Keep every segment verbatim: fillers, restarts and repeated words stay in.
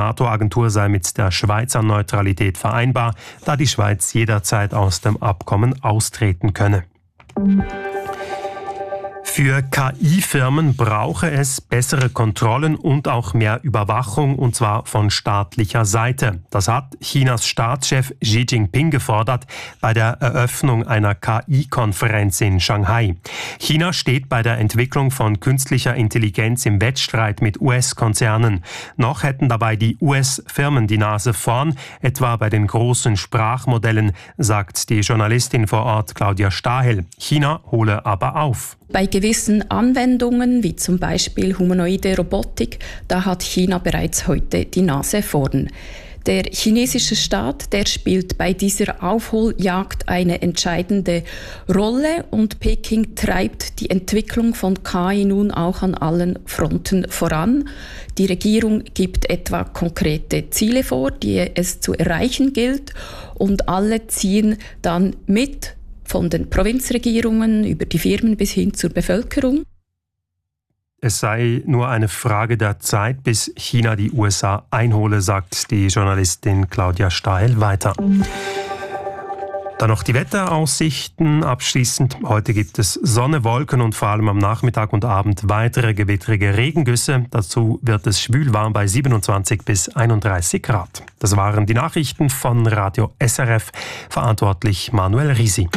NATO-Agentur sei mit der Schweizer Neutralität vereinbar, da die Schweiz jederzeit aus dem Abkommen austreten könne. Für K I-Firmen brauche es bessere Kontrollen und auch mehr Überwachung, und zwar von staatlicher Seite. Das hat Chinas Staatschef Xi Jinping gefordert bei der Eröffnung einer K I-Konferenz in Shanghai. China steht bei der Entwicklung von künstlicher Intelligenz im Wettstreit mit U S-Konzernen. Noch hätten dabei die U S-Firmen die Nase vorn, etwa bei den großen Sprachmodellen, sagt die Journalistin vor Ort Claudia Stahel. China hole aber auf. Bei gewissen Anwendungen, wie zum Beispiel humanoide Robotik, da hat China bereits heute die Nase vorn. Der chinesische Staat, der spielt bei dieser Aufholjagd eine entscheidende Rolle und Peking treibt die Entwicklung von K I nun auch an allen Fronten voran. Die Regierung gibt etwa konkrete Ziele vor, die es zu erreichen gilt, und alle ziehen dann mit, von den Provinzregierungen über die Firmen bis hin zur Bevölkerung. Es sei nur eine Frage der Zeit, bis China die U S A einhole, sagt die Journalistin Claudia Stahel weiter. Dann noch die Wetteraussichten abschließend. Heute gibt es Sonne, Wolken und vor allem am Nachmittag und Abend weitere gewittrige Regengüsse. Dazu wird es schwülwarm bei siebenundzwanzig bis einunddreißig Grad. Das waren die Nachrichten von Radio S R F, verantwortlich Manuel Risi.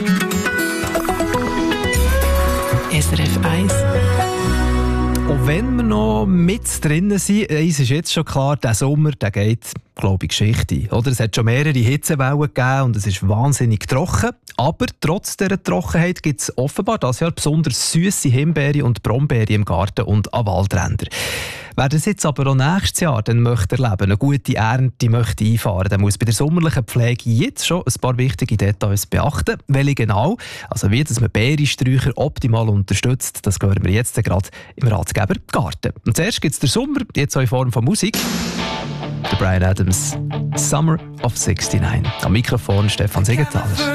S R F eins. Und wenn wir noch mit drinnen sind, ist jetzt schon klar, der Sommer der geht, glaube ich, Geschichte. Oder? Es hat schon mehrere Hitzewellen gegeben und es ist wahnsinnig trocken. Aber trotz dieser Trockenheit gibt es offenbar dieses Jahr besonders süße Himbeere und Brombeere im Garten und an Waldrändern. Wer das jetzt aber auch nächstes Jahr dann möchte erleben, eine gute Ernte möchte einfahren, der muss bei der sommerlichen Pflege jetzt schon ein paar wichtige Details beachten. Welche genau? Also wie dass man Beerensträucher optimal unterstützt, das hören wir jetzt gerade im Ratgeber Garten. Und zuerst gibt es den Sommer, jetzt auch in Form von Musik. Der Bryan Adams, Summer of sixty-nine. Am Mikrofon Stefan Siegenthaler.